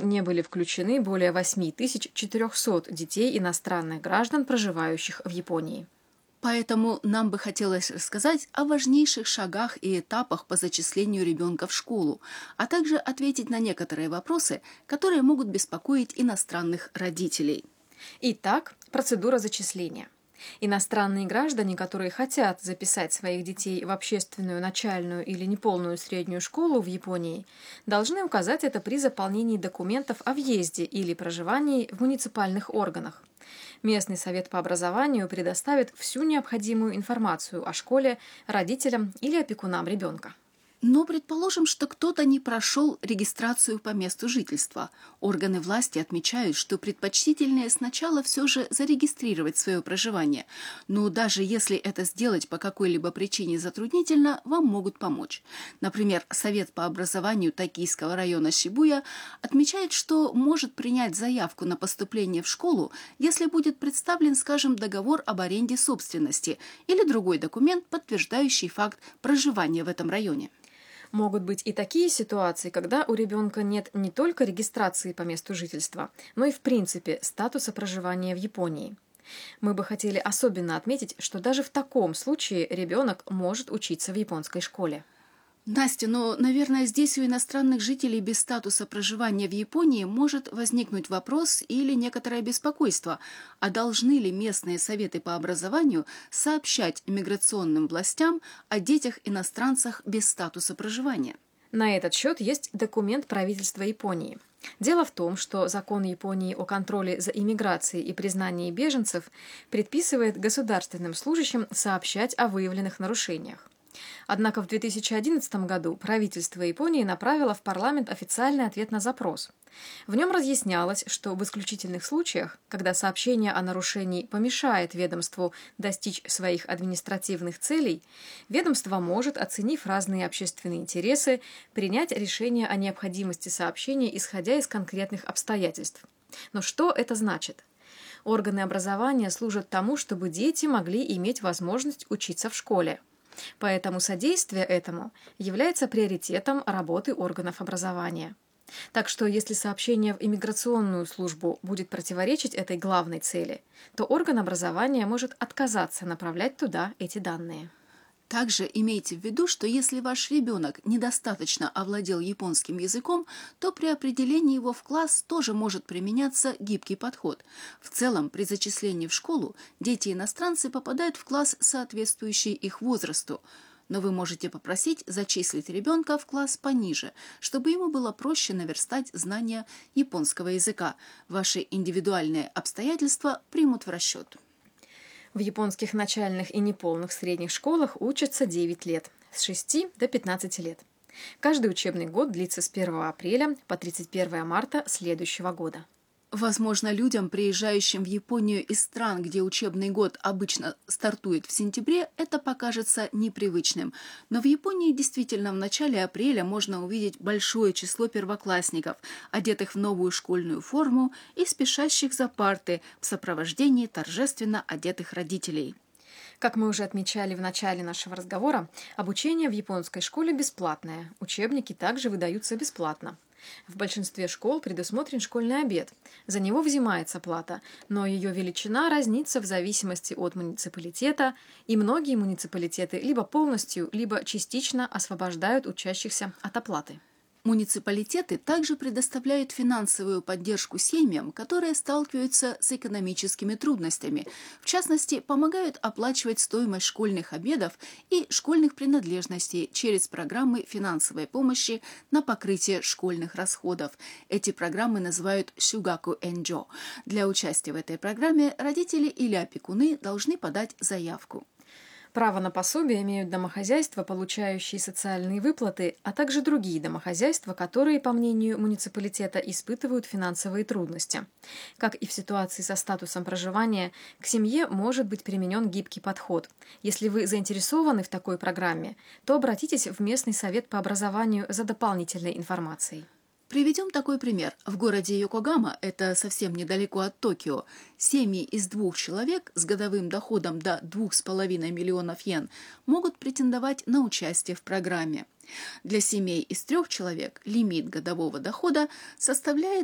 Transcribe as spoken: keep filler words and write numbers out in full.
не были включены более восемь тысяч четыреста детей иностранных граждан, проживающих в Японии. Поэтому нам бы хотелось рассказать о важнейших шагах и этапах по зачислению ребенка в школу, а также ответить на некоторые вопросы, которые могут беспокоить иностранных родителей. Итак, процедура зачисления. Иностранные граждане, которые хотят записать своих детей в общественную начальную или неполную среднюю школу в Японии, должны указать это при заполнении документов о въезде или проживании в муниципальных органах. Местный совет по образованию предоставит всю необходимую информацию о школе родителям или опекунам ребенка. Но предположим, что кто-то не прошел регистрацию по месту жительства. Органы власти отмечают, что предпочтительнее сначала все же зарегистрировать свое проживание. Но даже если это сделать по какой-либо причине затруднительно, вам могут помочь. Например, Совет по образованию Токийского района Сибуя отмечает, что может принять заявку на поступление в школу, если будет представлен, скажем, договор об аренде собственности или другой документ, подтверждающий факт проживания в этом районе. Могут быть и такие ситуации, когда у ребенка нет не только регистрации по месту жительства, но и в принципе статуса проживания в Японии. Мы бы хотели особенно отметить, что даже в таком случае ребенок может учиться в японской школе. Настя, но, наверное, здесь у иностранных жителей без статуса проживания в Японии может возникнуть вопрос или некоторое беспокойство, а должны ли местные советы по образованию сообщать иммиграционным властям о детях-иностранцах без статуса проживания? На этот счет есть документ правительства Японии. Дело в том, что закон Японии о контроле за иммиграцией и признании беженцев предписывает государственным служащим сообщать о выявленных нарушениях. Однако в две тысячи одиннадцатом году правительство Японии направило в парламент официальный ответ на запрос. В нем разъяснялось, что в исключительных случаях, когда сообщение о нарушении помешает ведомству достичь своих административных целей, ведомство может, оценив разные общественные интересы, принять решение о необходимости сообщения, исходя из конкретных обстоятельств. Но что это значит? Органы образования служат тому, чтобы дети могли иметь возможность учиться в школе. Поэтому содействие этому является приоритетом работы органов образования. Так что если сообщение в иммиграционную службу будет противоречить этой главной цели, то орган образования может отказаться направлять туда эти данные. Также имейте в виду, что если ваш ребенок недостаточно овладел японским языком, то при определении его в класс тоже может применяться гибкий подход. В целом, при зачислении в школу дети-иностранцы попадают в класс, соответствующий их возрасту. Но вы можете попросить зачислить ребенка в класс пониже, чтобы ему было проще наверстать знания японского языка. Ваши индивидуальные обстоятельства примут в расчет. В японских начальных и неполных средних школах учатся девять лет, с шести до пятнадцати лет. Каждый учебный год длится с первого апреля по тридцать первое марта следующего года. Возможно, людям, приезжающим в Японию из стран, где учебный год обычно стартует в сентябре, это покажется непривычным. Но в Японии действительно в начале апреля можно увидеть большое число первоклассников, одетых в новую школьную форму и спешащих за парты в сопровождении торжественно одетых родителей. Как мы уже отмечали в начале нашего разговора, обучение в японской школе бесплатное, учебники также выдаются бесплатно. В большинстве школ предусмотрен школьный обед. За него взимается плата, но ее величина разнится в зависимости от муниципалитета, и многие муниципалитеты либо полностью, либо частично освобождают учащихся от оплаты. Муниципалитеты также предоставляют финансовую поддержку семьям, которые сталкиваются с экономическими трудностями. В частности, помогают оплачивать стоимость школьных обедов и школьных принадлежностей через программы финансовой помощи на покрытие школьных расходов. Эти программы называют «Сюгаку Энджо». Для участия в этой программе родители или опекуны должны подать заявку. Право на пособие имеют домохозяйства, получающие социальные выплаты, а также другие домохозяйства, которые, по мнению муниципалитета, испытывают финансовые трудности. Как и в ситуации со статусом проживания, к семье может быть применен гибкий подход. Если вы заинтересованы в такой программе, то обратитесь в местный совет по образованию за дополнительной информацией. Приведем такой пример. В городе Йокогама, это совсем недалеко от Токио, семьи из двух человек с годовым доходом до двух с половиной миллионов йен могут претендовать на участие в программе. Для семей из трех человек лимит годового дохода составляет